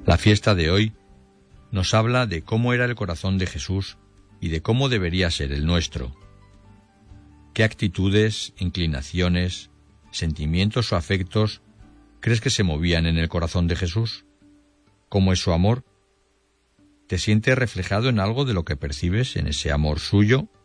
La fiesta de hoy nos habla de cómo era el corazón de Jesús y de cómo debería ser el nuestro. ¿Qué actitudes, inclinaciones, sentimientos o afectos crees que se movían en el corazón de Jesús? ¿Cómo es su amor? ¿Te sientes reflejado en algo de lo que percibes en ese amor suyo?